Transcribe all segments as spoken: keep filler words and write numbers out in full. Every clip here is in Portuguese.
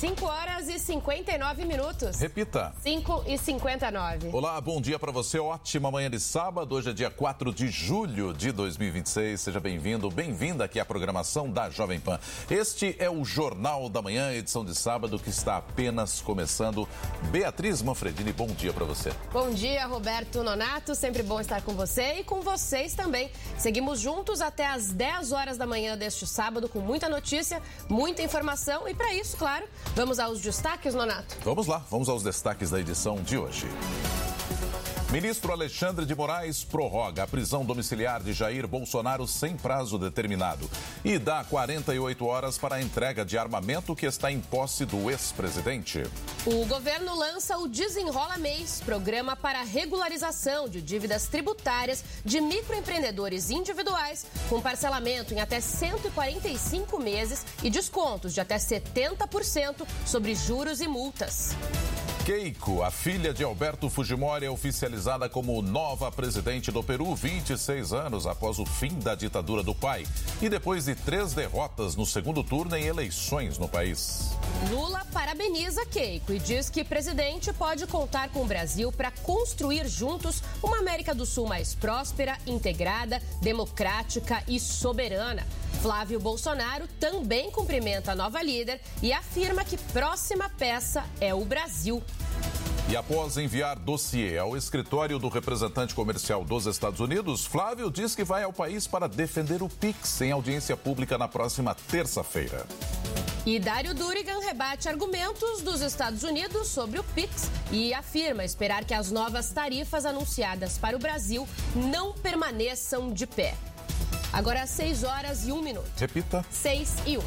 cinco horas e cinquenta e nove minutos. Repita. cinco e cinquenta e nove. Olá, bom dia para você. Ótima manhã de sábado. Hoje é dia quatro de julho de dois mil e vinte e seis. Seja bem-vindo, bem-vinda aqui à programação da Jovem Pan. Este é o Jornal da Manhã, edição de sábado, que está apenas começando. Beatriz Manfredini, bom dia para você. Bom dia, Roberto Nonato. Sempre bom estar com você e com vocês também. Seguimos juntos até às dez horas da manhã deste sábado com muita notícia, muita informação e para isso, claro, vamos aos destaques, Nonato. Vamos lá, vamos aos destaques da edição de hoje. Ministro Alexandre de Moraes prorroga a prisão domiciliar de Jair Bolsonaro sem prazo determinado e dá quarenta e oito horas para a entrega de armamento que está em posse do ex-presidente. O governo lança o Desenrola Mês, programa para regularização de dívidas tributárias de microempreendedores individuais, com parcelamento em até cento e quarenta e cinco meses e descontos de até setenta por cento sobre juros e multas. Keiko, a filha de Alberto Fujimori, é oficializada como nova presidente do Peru, vinte e seis anos após o fim da ditadura do pai e depois de três derrotas no segundo turno em eleições no país. Lula parabeniza Keiko e diz que o presidente pode contar com o Brasil para construir juntos uma América do Sul mais próspera, integrada, democrática e soberana. Flávio Bolsonaro também cumprimenta a nova líder e afirma que próxima peça é o Brasil. E após enviar dossiê ao escritório do representante comercial dos Estados Unidos, Flávio diz que vai ao país para defender o Pix em audiência pública na próxima terça-feira. E Dário Durigan rebate argumentos dos Estados Unidos sobre o Pix e afirma esperar que as novas tarifas anunciadas para o Brasil não permaneçam de pé. Agora seis horas e um minuto. Repita. seis e um.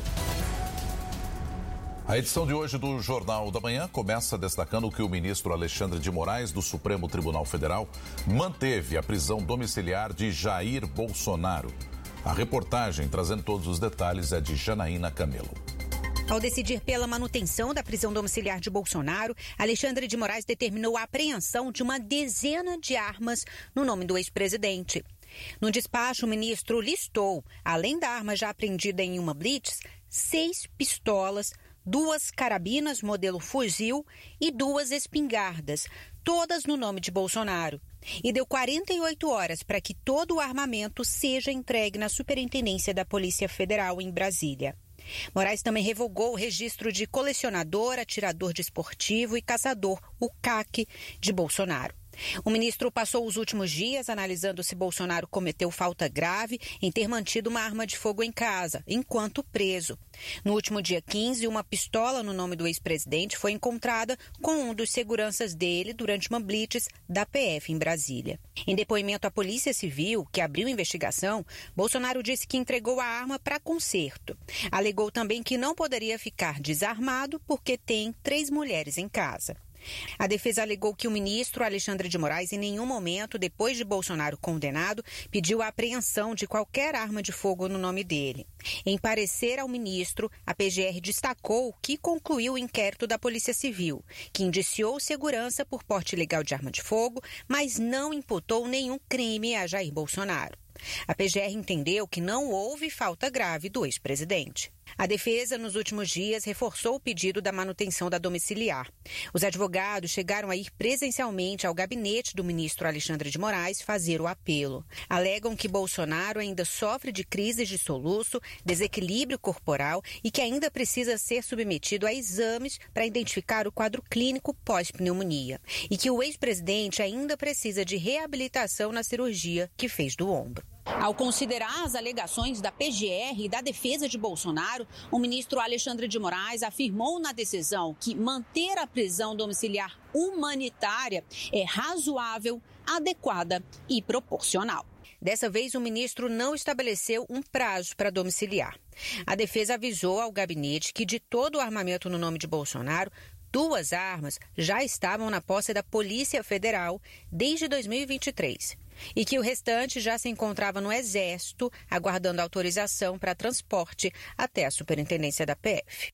A edição de hoje do Jornal da Manhã começa destacando que o ministro Alexandre de Moraes, do Supremo Tribunal Federal, manteve a prisão domiciliar de Jair Bolsonaro. A reportagem, trazendo todos os detalhes, é de Janaína Camelo. Ao decidir pela manutenção da prisão domiciliar de Bolsonaro, Alexandre de Moraes determinou a apreensão de uma dezena de armas no nome do ex-presidente. No despacho, o ministro listou, além da arma já apreendida em uma blitz, seis pistolas, duas carabinas modelo fuzil e duas espingardas, todas no nome de Bolsonaro. E deu quarenta e oito horas para que todo o armamento seja entregue na Superintendência da Polícia Federal em Brasília. Moraes também revogou o registro de colecionador, atirador desportivo e caçador, o C A C, de Bolsonaro. O ministro passou os últimos dias analisando se Bolsonaro cometeu falta grave em ter mantido uma arma de fogo em casa, enquanto preso. No último dia quinze, uma pistola no nome do ex-presidente foi encontrada com um dos seguranças dele durante uma blitz da P F em Brasília. Em depoimento à Polícia Civil, que abriu investigação, Bolsonaro disse que entregou a arma para conserto. Alegou também que não poderia ficar desarmado porque tem três mulheres em casa. A defesa alegou que o ministro Alexandre de Moraes, em nenhum momento, depois de Bolsonaro condenado, pediu a apreensão de qualquer arma de fogo no nome dele. Em parecer ao ministro, a P G R destacou que concluiu o inquérito da Polícia Civil, que indiciou segurança por porte ilegal de arma de fogo, mas não imputou nenhum crime a Jair Bolsonaro. A P G R entendeu que não houve falta grave do ex-presidente. A defesa, nos últimos dias, reforçou o pedido da manutenção da domiciliar. Os advogados chegaram a ir presencialmente ao gabinete do ministro Alexandre de Moraes fazer o apelo. Alegam que Bolsonaro ainda sofre de crises de soluço, desequilíbrio corporal e que ainda precisa ser submetido a exames para identificar o quadro clínico pós-pneumonia. E que o ex-presidente ainda precisa de reabilitação na cirurgia que fez do ombro. Ao considerar as alegações da P G R e da defesa de Bolsonaro, o ministro Alexandre de Moraes afirmou na decisão que manter a prisão domiciliar humanitária é razoável, adequada e proporcional. Dessa vez, o ministro não estabeleceu um prazo para domiciliar. A defesa avisou ao gabinete que de todo o armamento no nome de Bolsonaro, duas armas já estavam na posse da Polícia Federal desde dois mil e vinte e três. E que o restante já se encontrava no Exército, aguardando autorização para transporte até a Superintendência da P F.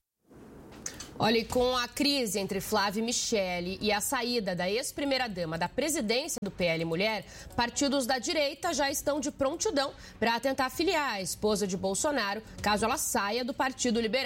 Olha, e com a crise entre Flávio Michele e a saída da ex-primeira-dama da presidência do P L Mulher, partidos da direita já estão de prontidão para tentar filiar a esposa de Bolsonaro, caso ela saia do Partido Liberal.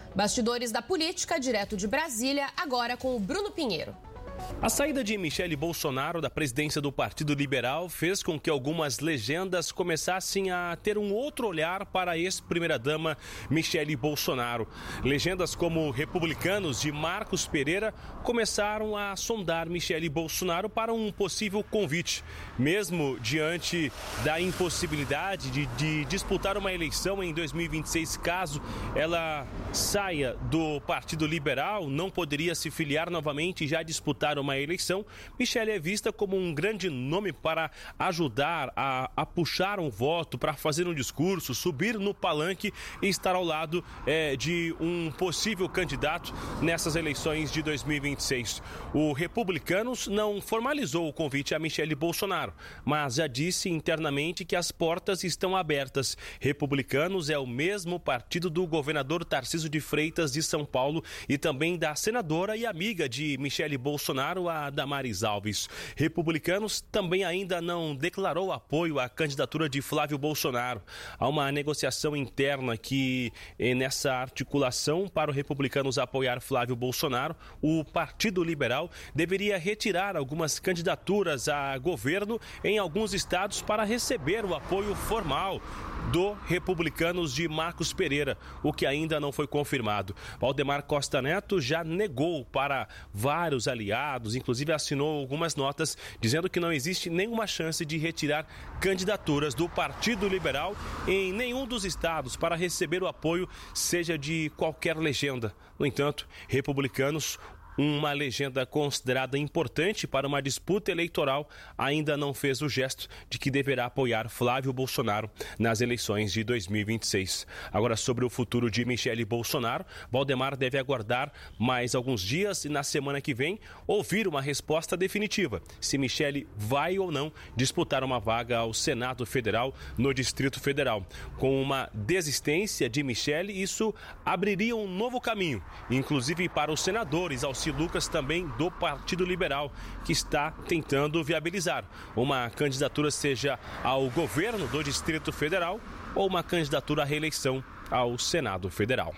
Bastidores da política, direto de Brasília, agora com o Bruno Pinheiro. A saída de Michele Bolsonaro da presidência do Partido Liberal fez com que algumas legendas começassem a ter um outro olhar para a ex-primeira-dama Michele Bolsonaro. Legendas como republicanos de Marcos Pereira começaram a sondar Michele Bolsonaro para um possível convite, mesmo diante da impossibilidade de, de disputar uma eleição em dois mil e vinte e seis, caso ela saia do Partido Liberal, não poderia se filiar novamente e já disputar uma eleição. Michele é vista como um grande nome para ajudar a, a puxar um voto, para fazer um discurso, subir no palanque e estar ao lado é, de um possível candidato nessas eleições de dois mil e vinte e seis. O Republicanos não formalizou o convite a Michele Bolsonaro, mas já disse internamente que as portas estão abertas. Republicanos é o mesmo partido do governador Tarcísio de Freitas de São Paulo e também da senadora e amiga de Michele Bolsonaro, a Damares Alves. Republicanos também ainda não declarou apoio à candidatura de Flávio Bolsonaro. Há uma negociação interna que, nessa articulação para o Republicanos apoiar Flávio Bolsonaro, o Partido Liberal deveria retirar algumas candidaturas a governo em alguns estados para receber o apoio formal do Republicanos de Marcos Pereira, o que ainda não foi confirmado. Valdemar Costa Neto já negou para vários aliados, inclusive assinou algumas notas dizendo que não existe nenhuma chance de retirar candidaturas do Partido Liberal em nenhum dos estados para receber o apoio, seja de qualquer legenda. No entanto, Republicanos, uma legenda considerada importante para uma disputa eleitoral, ainda não fez o gesto de que deverá apoiar Flávio Bolsonaro nas eleições de dois mil e vinte e seis. Agora, sobre o futuro de Michele Bolsonaro, Valdemar deve aguardar mais alguns dias e na semana que vem ouvir uma resposta definitiva se Michele vai ou não disputar uma vaga ao Senado Federal no Distrito Federal. Com uma desistência de Michele, isso abriria um novo caminho, inclusive para os senadores Alcir Lucas, também do Partido Liberal, que está tentando viabilizar uma candidatura, seja ao governo do Distrito Federal ou uma candidatura à reeleição ao Senado Federal.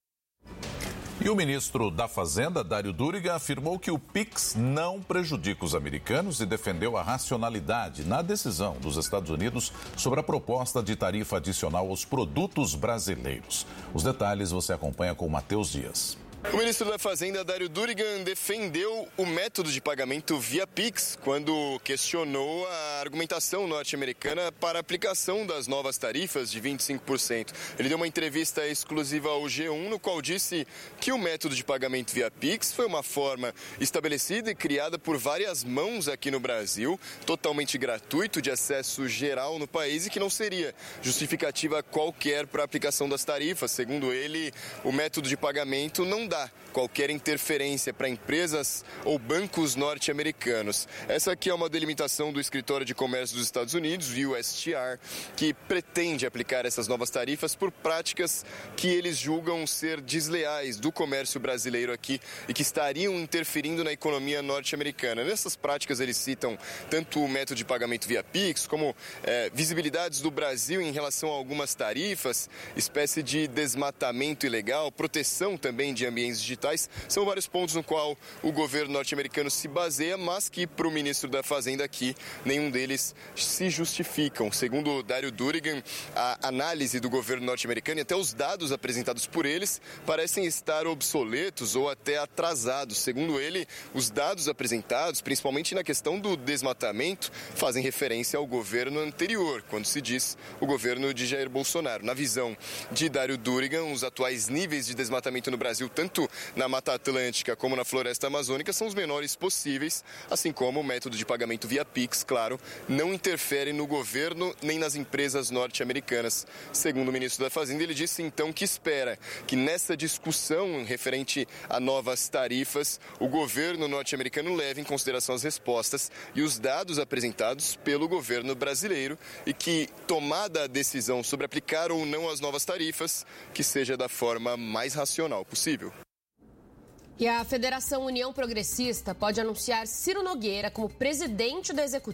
E o ministro da Fazenda, Dário Duriga, afirmou que o Pix não prejudica os americanos e defendeu a racionalidade na decisão dos Estados Unidos sobre a proposta de tarifa adicional aos produtos brasileiros. Os detalhes você acompanha com o Matheus Dias. O ministro da Fazenda, Dário Duriga, defendeu o método de pagamento via Pix quando questionou a argumentação norte-americana para a aplicação das novas tarifas de vinte e cinco por cento. Ele deu uma entrevista exclusiva ao G um, no qual disse que o método de pagamento via Pix foi uma forma estabelecida e criada por várias mãos aqui no Brasil, totalmente gratuito, de acesso geral no país e que não seria justificativa qualquer para a aplicação das tarifas. Segundo ele, o método de pagamento não dá qualquer interferência para empresas ou bancos norte-americanos. Essa aqui é uma delimitação do Escritório de Comércio dos Estados Unidos, U S T R, que pretende aplicar essas novas tarifas por práticas que eles julgam ser desleais do comércio brasileiro aqui e que estariam interferindo na economia norte-americana. Nessas práticas eles citam tanto o método de pagamento via Pix, como é, visibilidades do Brasil em relação a algumas tarifas, espécie de desmatamento ilegal, proteção também de ambientes digitais. São vários pontos no qual o governo norte-americano se baseia, mas que para o ministro da Fazenda aqui, nenhum deles se justificam. Segundo o Dário Duriga, a análise do governo norte-americano e até os dados apresentados por eles parecem estar obsoletos ou até atrasados. Segundo ele, os dados apresentados, principalmente na questão do desmatamento, fazem referência ao governo anterior, quando se diz o governo de Jair Bolsonaro. Na visão de Dário Duriga, os atuais níveis de desmatamento no Brasil, tanto na Mata Atlântica como na Floresta Amazônica, são os menores possíveis, assim como o método de pagamento via Pix, claro, não interfere no governo nem nas empresas norte-americanas. Segundo o ministro da Fazenda, ele disse então que espera que nessa discussão referente a novas tarifas, o governo norte-americano leve em consideração as respostas e os dados apresentados pelo governo brasileiro e que, tomada a decisão sobre aplicar ou não as novas tarifas, que seja da forma mais racional possível. E a Federação União Progressista pode anunciar Ciro Nogueira como presidente do Executivo